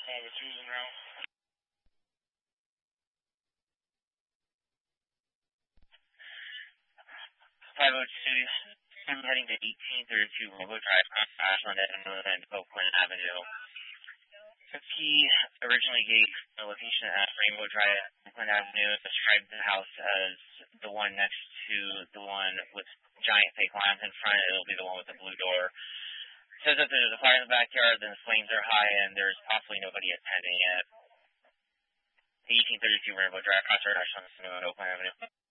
the Susan route. 502, I'm heading to 1832 Rainbow Drive, across Ashland Avenue and Oakland Avenue. The key originally gave the location at Rainbow Drive, Oakland Avenue, described the house as the one next to the one with giant fake lions in front. It'll be the one with the blue door. It says that there's a fire in the backyard, then the flames are high, and there's possibly nobody attending it. 1832 Rainbow Drive, across Ashland Avenue and Oakland Avenue.